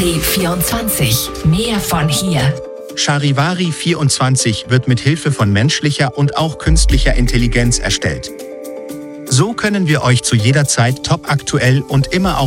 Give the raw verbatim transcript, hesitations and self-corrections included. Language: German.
Charivari vierundzwanzig. Mehr von hier. Charivari vierundzwanzig wird mit Hilfe von menschlicher und auch künstlicher Intelligenz erstellt. So können wir euch zu jeder Zeit topaktuell und immer auch